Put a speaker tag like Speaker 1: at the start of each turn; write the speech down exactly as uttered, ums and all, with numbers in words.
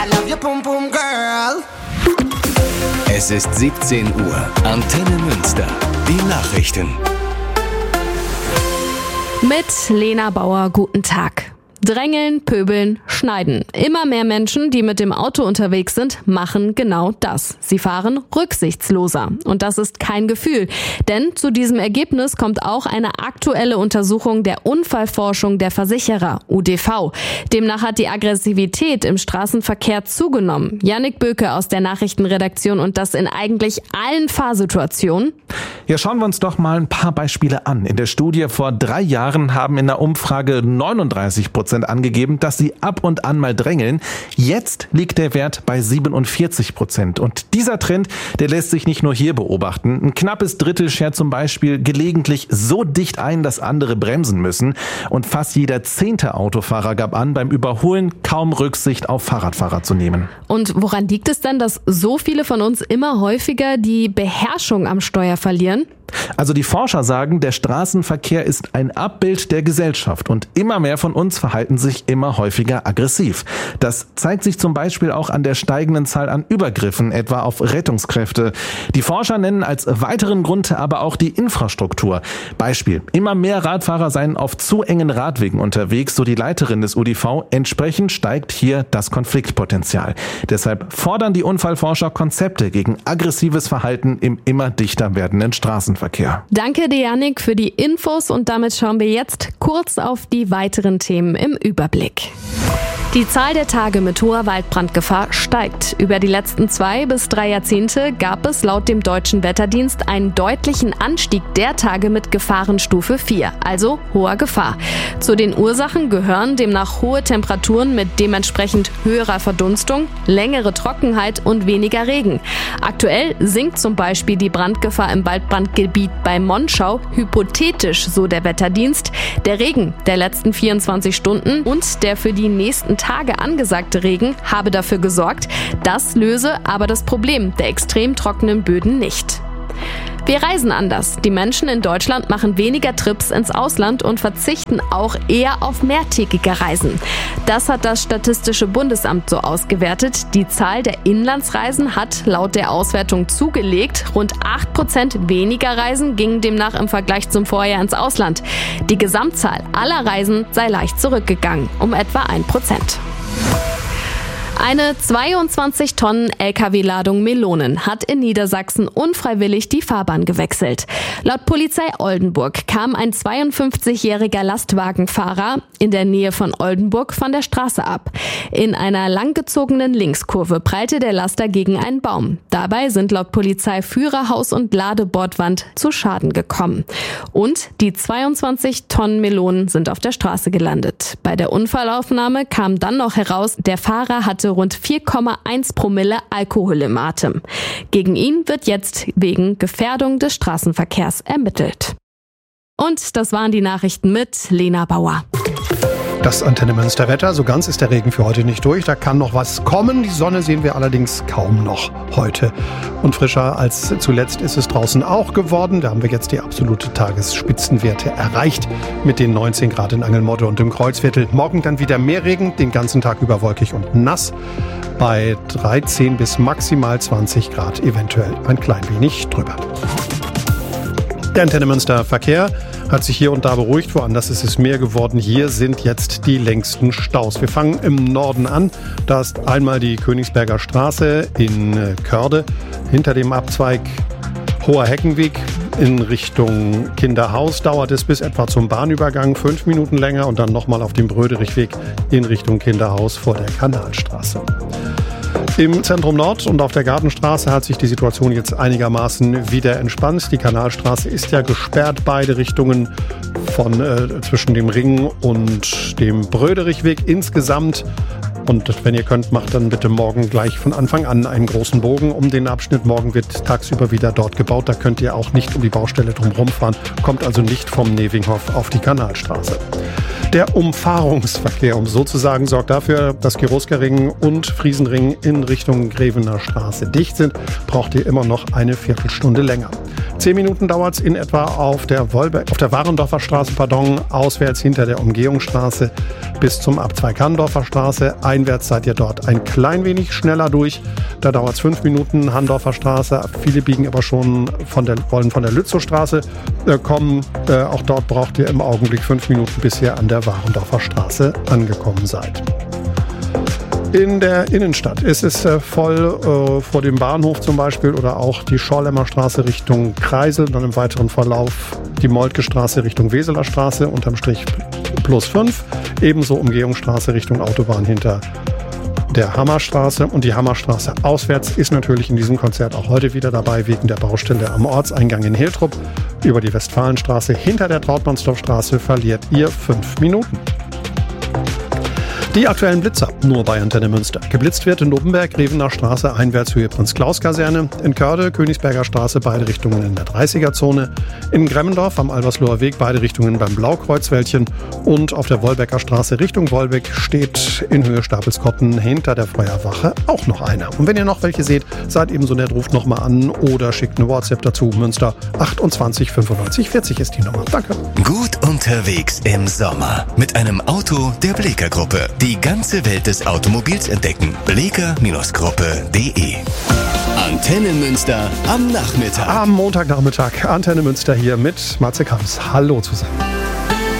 Speaker 1: I love you, pum pum girl.
Speaker 2: Es ist siebzehn Uhr. Antenne Münster. Die Nachrichten.
Speaker 3: Mit Lena Bauer, guten Tag. Drängeln, pöbeln, schneiden. Immer mehr Menschen, die mit dem Auto unterwegs sind, machen genau das. Sie fahren rücksichtsloser. Und das ist kein Gefühl. Denn zu diesem Ergebnis kommt auch eine aktuelle Untersuchung der Unfallforschung der Versicherer, U D V. Demnach hat die Aggressivität im Straßenverkehr zugenommen. Yannick Böke aus der Nachrichtenredaktion und das in eigentlich allen Fahrsituationen.
Speaker 4: Ja, schauen wir uns doch mal ein paar Beispiele an. In der Studie vor drei Jahren haben in der Umfrage neununddreißig Prozent angegeben, dass sie ab und an mal drängeln. Jetzt liegt der Wert bei siebenundvierzig Prozent. Und dieser Trend, der lässt sich nicht nur hier beobachten. Ein knappes Drittel schert zum Beispiel gelegentlich so dicht ein, dass andere bremsen müssen. Und fast jeder zehnte Autofahrer gab an, beim Überholen kaum Rücksicht auf Fahrradfahrer zu nehmen.
Speaker 3: Und woran liegt es denn, dass so viele von uns immer häufiger die Beherrschung am Steuer verlieren?
Speaker 4: Also die Forscher sagen, der Straßenverkehr ist ein Abbild der Gesellschaft und immer mehr von uns verhalten sich immer häufiger aggressiv. Das zeigt sich zum Beispiel auch an der steigenden Zahl an Übergriffen, etwa auf Rettungskräfte. Die Forscher nennen als weiteren Grund aber auch die Infrastruktur. Beispiel: Immer mehr Radfahrer seien auf zu engen Radwegen unterwegs, so die Leiterin des U D V. Entsprechend steigt hier das Konfliktpotenzial. Deshalb fordern die Unfallforscher Konzepte gegen aggressives Verhalten im immer dichter werdenden Straßenverkehr. Verkehr.
Speaker 3: Danke dir, Yannick, für die Infos und damit schauen wir jetzt kurz auf die weiteren Themen im Überblick. Die Zahl der Tage mit hoher Waldbrandgefahr steigt. Über die letzten zwei bis drei Jahrzehnte gab es laut dem Deutschen Wetterdienst einen deutlichen Anstieg der Tage mit Gefahrenstufe vier, also hoher Gefahr. Zu den Ursachen gehören demnach hohe Temperaturen mit dementsprechend höherer Verdunstung, längere Trockenheit und weniger Regen. Aktuell sinkt zum Beispiel die Brandgefahr im Waldbrandgebiet bei Monschau hypothetisch, so der Wetterdienst. Der Regen der letzten vierundzwanzig Stunden und der für die nächsten Tage angesagte Regen habe dafür gesorgt, das löse aber das Problem der extrem trockenen Böden nicht. Wir reisen anders. Die Menschen in Deutschland machen weniger Trips ins Ausland und verzichten auch eher auf mehrtägige Reisen. Das hat das Statistische Bundesamt so ausgewertet. Die Zahl der Inlandsreisen hat laut der Auswertung zugelegt. Rund acht Prozent weniger Reisen gingen demnach im Vergleich zum Vorjahr ins Ausland. Die Gesamtzahl aller Reisen sei leicht zurückgegangen, um etwa ein Prozent. Eine zweiundzwanzig Tonnen L K W-Ladung Melonen hat in Niedersachsen unfreiwillig die Fahrbahn gewechselt. Laut Polizei Oldenburg kam ein zweiundfünfzigjähriger Lastwagenfahrer in der Nähe von Oldenburg von der Straße ab. In einer langgezogenen Linkskurve prallte der Laster gegen einen Baum. Dabei sind laut Polizei Führerhaus und Ladebordwand zu Schaden gekommen. Und die zweiundzwanzig Tonnen Melonen sind auf der Straße gelandet. Bei der Unfallaufnahme kam dann noch heraus, der Fahrer hatte rund vier Komma eins Promille Alkohol im Atem. Gegen ihn wird jetzt wegen Gefährdung des Straßenverkehrs ermittelt. Und das waren die Nachrichten mit Lena Bauer.
Speaker 5: Das Antenne Münster Wetter, so ganz ist der Regen für heute nicht durch, da kann noch was kommen. Die Sonne sehen wir allerdings kaum noch heute. Und frischer als zuletzt ist es draußen auch geworden. Da haben wir jetzt die absolute Tagesspitzenwerte erreicht mit den neunzehn Grad in Angelmodde und im Kreuzviertel. Morgen dann wieder mehr Regen, den ganzen Tag über wolkig und nass. Bei dreizehn bis maximal zwanzig Grad, eventuell ein klein wenig drüber. Der Antenne Münster Verkehr hat sich hier und da beruhigt, woanders ist es mehr geworden. Hier sind jetzt die längsten Staus. Wir fangen im Norden an. Da ist einmal die Königsberger Straße in Körde. Hinter dem Abzweig Hoher Heckenweg in Richtung Kinderhaus dauert es bis etwa zum Bahnübergang fünf Minuten länger und dann nochmal auf dem Bröderichweg in Richtung Kinderhaus vor der Kanalstraße. Im Zentrum Nord und auf der Gartenstraße hat sich die Situation jetzt einigermaßen wieder entspannt. Die Kanalstraße ist ja gesperrt, beide Richtungen von äh, zwischen dem Ring und dem Bröderichweg insgesamt. Und wenn ihr könnt, macht dann bitte morgen gleich von Anfang an einen großen Bogen um den Abschnitt. Morgen wird tagsüber wieder dort gebaut. Da könnt ihr auch nicht um die Baustelle drumherum fahren. Kommt also nicht vom Nevinghof auf die Kanalstraße. Der Umfahrungsverkehr, um so zu sagen, sorgt dafür, dass Kiroska-Ring und Friesenring in Richtung Grevener Straße dicht sind. Braucht ihr immer noch eine Viertelstunde länger. Zehn Minuten dauert es in etwa auf der, Wolbe- auf der Warendorfer Straße, pardon, auswärts hinter der Umgehungsstraße bis zum Abzweig-Handorfer Straße. Einwärts seid ihr dort ein klein wenig schneller durch. Da dauert es fünf Minuten, Handorfer Straße. Viele biegen aber schon von der, wollen von der Lützowstraße äh, kommen. Äh, auch dort braucht ihr im Augenblick fünf Minuten, bis ihr an der Warendorfer Straße angekommen seid. In der Innenstadt ist es äh, voll äh, vor dem Bahnhof zum Beispiel oder auch die Schorlemmer Straße Richtung Kreisel, dann im weiteren Verlauf die Moltke Straße Richtung Weseler Straße, unterm Strich plus fünf, ebenso Umgehungsstraße Richtung Autobahn hinter der Hammerstraße und die Hammerstraße auswärts ist natürlich in diesem Konzert auch heute wieder dabei wegen der Baustelle am Ortseingang in Hiltrup. Über die Westfalenstraße hinter der Trautmannsdorfstraße verliert ihr fünf Minuten. Die aktuellen Blitzer, nur bei Antenne Münster. Geblitzt wird in Nobbenberg, Revener Straße, Einwärtshöhe Prinz-Klaus-Kaserne. In Körde, Königsberger Straße, beide Richtungen in der dreißiger-Zone. In Gremmendorf am Albersloher Weg, beide Richtungen beim Blaukreuzwäldchen. Und auf der Wolbecker Straße Richtung Wolbeck steht in Höhe Stapelskotten hinter der Feuerwache auch noch einer. Und wenn ihr noch welche seht, seid ebenso nett, ruft nochmal an oder schickt eine WhatsApp dazu. Münster achtundzwanzig fünfundneunzig vierzig ist die Nummer. Danke.
Speaker 2: Gut unterwegs im Sommer mit einem Auto der Bleeker Gruppe. Die ganze Welt des Automobils entdecken. bleeker Gruppe punkt de. Antenne Münster am Nachmittag.
Speaker 5: Am Montagnachmittag Antenne Münster hier mit Matze Kamps. Hallo zusammen.